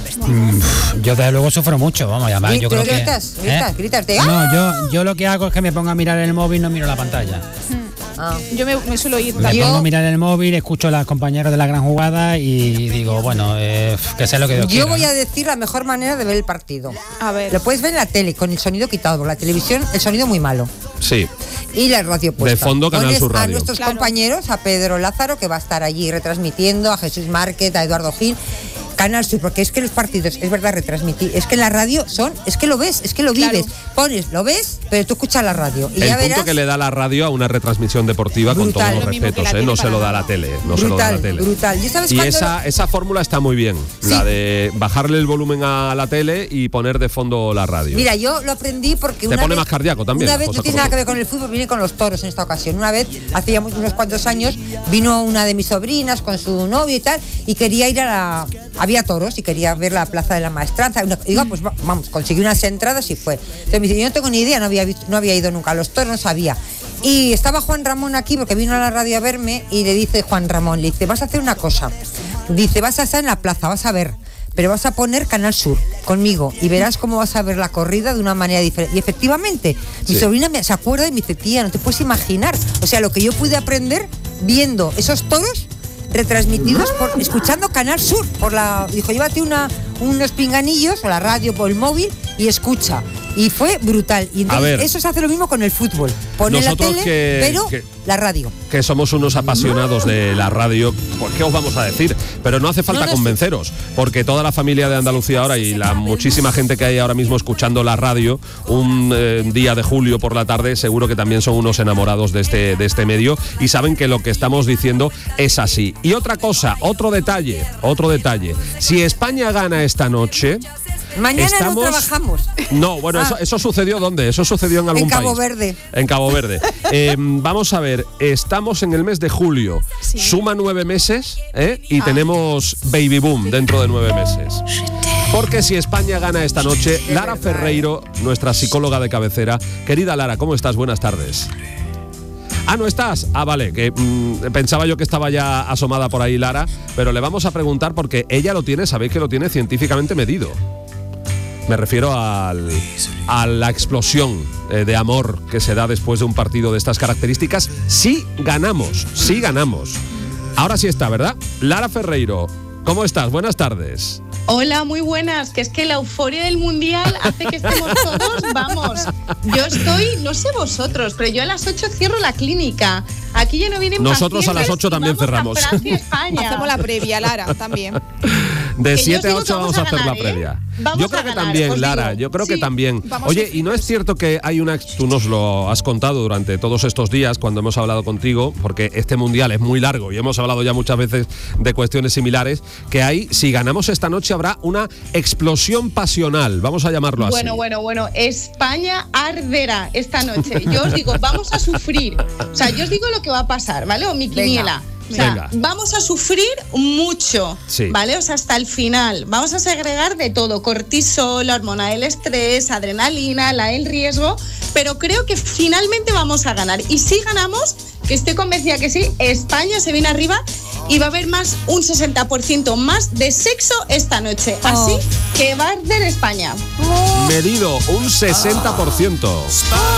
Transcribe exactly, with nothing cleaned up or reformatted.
Mm, yo desde luego sufro mucho, vamos a llamar. ¿Y Yo tú creo que. gritas, gritas, ¿eh? gritas de, No, ¡ah! yo, yo lo que hago es que me pongo a mirar el móvil, no miro la pantalla. Ah. Yo me, me suelo ir Me también. pongo a mirar el móvil, escucho a los compañeros de la gran jugada y digo, bueno, eh, que sea lo que Dios Yo quiera. voy a decir la mejor manera de ver el partido. A ver. Lo puedes ver en la tele, con el sonido quitado, por la televisión el sonido muy malo. Sí. Y la radio puesta. De fondo, Canal Pones Sur a Radio. nuestros Claro. compañeros, a Pedro Lázaro, que va a estar allí retransmitiendo, a Jesús Márquez, a Eduardo Gil. Canal Sur, porque es que los partidos, es verdad, retransmitir, es que en la radio son, es que lo ves, es que lo vives. Claro. Pones, lo ves, pero tú escuchas la radio. Y El ya punto verás, que le da la radio a una retransmisión deportiva, con Brutal. todos los Lo mismo que respetos, la ¿eh? tele No se para lo da nada. la tele. No se lo da la brutal, tele. brutal. ¿Y sabes Y cuándo? esa, esa fórmula está muy bien, Sí. la de bajarle el volumen a la tele y poner de fondo la radio. Mira, yo lo aprendí porque Te una pone vez, más cardíaco también, Una vez cosa no tiene como nada que tú. ver con el fútbol, vine con los toros en esta ocasión. Una vez, hace ya unos cuantos años, vino una de mis sobrinas con su novio y tal, y quería ir a la... Había toros y quería ver la plaza de la maestranza. Una- digo, pues va- vamos, conseguí unas entradas y fue. Entonces me dice, yo no tengo ni idea, no había, visto, no había ido nunca a los toros, no sabía. Y estaba Juan Ramón aquí porque vino a la radio a verme y le dice Juan Ramón, le dice, vas a hacer una cosa. Dice, vas a estar en la plaza, vas a ver, pero vas a poner Canal Sur conmigo y verás cómo vas a ver la corrida de una manera diferente. Y efectivamente, mi Sí. sobrina me, se acuerda y me dice, tía, no te puedes imaginar. O sea, lo que yo pude aprender viendo esos toros retransmitidos por escuchando Canal Sur por la dijo llévate una unos pinganillos o la radio por el móvil y escucha y fue brutal y entonces ver. eso se hace lo mismo con el fútbol pone la Nosotros tele que- pero que- la radio que somos unos apasionados de la radio, pues qué os vamos a decir, pero no hace falta No, no, convenceros, porque toda la familia de Andalucía ahora y la muchísima gente que hay ahora mismo escuchando la radio un eh, día de julio por la tarde, seguro que también son unos enamorados de este, de este medio y saben que lo que estamos diciendo es así. Y otra cosa, otro detalle, otro detalle, si España gana esta noche... mañana Estamos- no trabajamos No, bueno, Ah. eso, eso sucedió ¿dónde? Eso sucedió en algún en Cabo país. Verde En Cabo Verde. Eh, vamos a ver, estamos en el mes de julio. Sí. Suma nueve meses ¿eh? y Ah. tenemos baby boom dentro de nueve meses. Porque si España gana esta noche, Lara Ferreiro, nuestra psicóloga de cabecera. Querida Lara, ¿cómo estás? Buenas tardes. Ah, ¿no estás? Ah, vale, que mm, pensaba yo que estaba ya asomada por ahí Lara, pero le vamos a preguntar porque ella lo tiene, sabéis que lo tiene científicamente medido. Me refiero al, a la explosión eh, de amor que se da después de un partido de estas características. Sí ganamos, sí ganamos. Ahora sí está, ¿verdad? Lara Ferreiro, ¿cómo estás? Buenas tardes. Hola, muy buenas. Que es que la euforia del Mundial hace que estemos todos, vamos. Yo estoy, no sé vosotros, pero yo a las ocho cierro la clínica. Aquí ya no vienen Nosotros a las pacientes ocho y también vamos cerramos. A Francia, España. Hacemos la previa, Lara, también. De Que yo siete a os digo ocho que vamos a hacer ganar, la ¿eh? previa. Vamos Yo creo a que ganar, también, os Lara, digo. yo creo que Sí, también. vamos Oye, a y no es cierto que hay una, tú nos lo has contado durante todos estos días cuando hemos hablado contigo, porque este mundial es muy largo y hemos hablado ya muchas veces de cuestiones similares, que hay, si ganamos esta noche habrá una explosión pasional, vamos a llamarlo así. Bueno, bueno, bueno, España arderá esta noche. Yo os digo, vamos a sufrir. O sea, yo os digo lo que va a pasar, ¿vale? O mi Venga. quiniela. O sea, Venga. vamos a sufrir mucho, Sí. ¿vale? O sea, hasta el final. Vamos a segregar de todo, cortisol, la hormona del estrés, adrenalina, la del riesgo, pero creo que finalmente vamos a ganar. Y si ganamos, que estoy convencida que sí, España se viene arriba y va a haber más, un sesenta por ciento más de sexo esta noche. Así que va a arder España. Medido un sesenta por ciento.